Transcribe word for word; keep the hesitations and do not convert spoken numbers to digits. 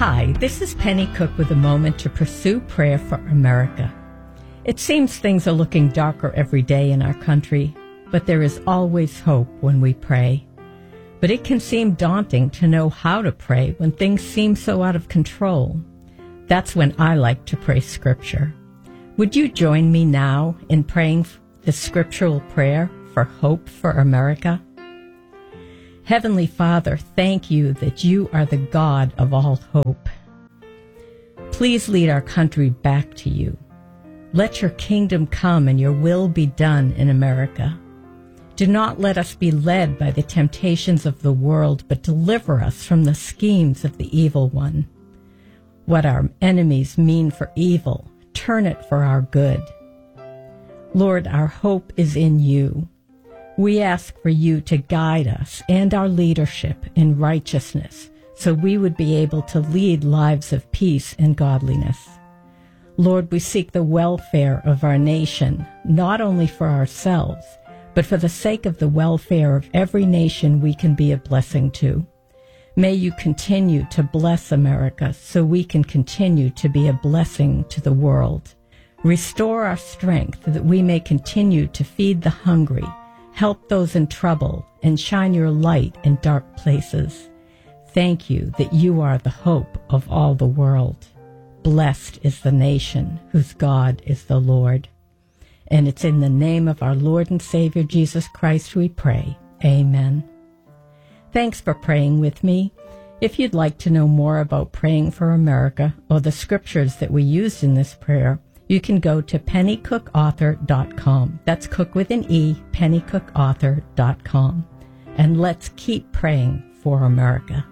Hi, this is Penny Cook with a moment to pursue prayer for America. It seems things are looking darker every day in our country, but there is always hope when we pray. But it can seem daunting to know how to pray when things seem so out of control. That's when I like to pray Scripture. Would you join me now in praying the scriptural prayer for hope for America? Heavenly Father, thank you that you are the God of all hope. Please lead our country back to you. Let your kingdom come and your will be done in America. Do not let us be led by the temptations of the world, but deliver us from the schemes of the evil one. What our enemies mean for evil, turn it for our good. Lord, our hope is in you. We ask for you to guide us and our leadership in righteousness so we would be able to lead lives of peace and godliness. Lord, we seek the welfare of our nation, not only for ourselves, but for the sake of the welfare of every nation we can be a blessing to. May you continue to bless America so we can continue to be a blessing to the world. Restore our strength that we may continue to feed the hungry, help those in trouble, and shine your light in dark places. Thank you that you are the hope of all the world. Blessed is the nation whose God is the Lord. And it's in the name of our Lord and Savior Jesus Christ we pray. Amen. Thanks for praying with me. If you'd like to know more about praying for America or the scriptures that we used in this prayer, you can go to penny cook author dot com. That's Cook with an E, penny cook author dot com. And let's keep praying for America.